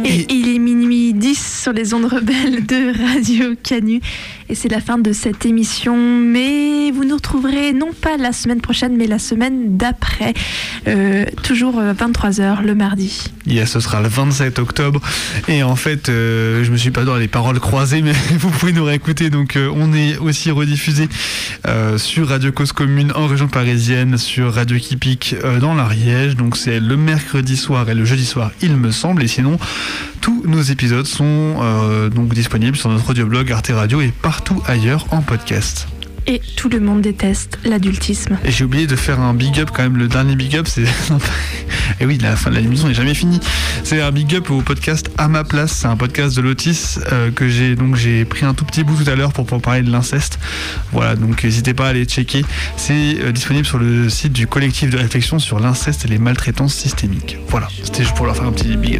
Et il est minuit 10 sur les ondes rebelles de Radio Canu. Et c'est la fin de cette émission. Mais vous nous retrouverez non pas la semaine prochaine, mais la semaine d'après. Toujours 23h le mardi. Ce sera le 27 octobre. Et en fait, je me suis pas dans les paroles croisées, mais vous pouvez nous réécouter. Donc, on est aussi rediffusé sur Radio Cause Commune en région parisienne, sur Radio Kipik dans l'Ariège. Donc, c'est le mercredi soir et le jeudi soir, il me semble. Et sinon, tous nos épisodes sont donc disponibles sur notre audioblog Arte Radio et partout ailleurs en podcast. Et tout le monde déteste l'adultisme. Et j'ai oublié de faire un big up quand même, le dernier big up, c'est... Et oui, la fin de l'émission n'est jamais finie. C'est un big up au podcast À ma place, c'est un podcast de Lotis que j'ai pris un tout petit bout tout à l'heure pour parler de l'inceste. Voilà, donc n'hésitez pas à aller checker. C'est disponible sur le site du collectif de réflexion sur l'inceste et les maltraitances systémiques. Voilà, c'était juste pour leur faire un petit big up.